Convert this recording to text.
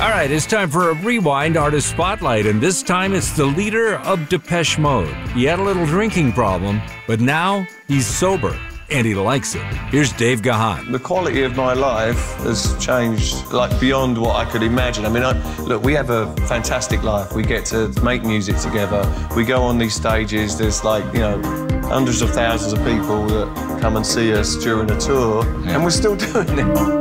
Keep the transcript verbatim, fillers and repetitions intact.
All right, it's time for a Rewind Artist Spotlight, and this time it's the leader of Depeche Mode. He had a little drinking problem, but now he's sober, and he likes it. Here's Dave Gahan. The quality of my life has changed, like, beyond what I could imagine. I mean, I, look, we have a fantastic life. We get to make music together. We go on these stages. There's, like, you know, hundreds of thousands of people that come and see us during a tour, yeah. and we're still doing it.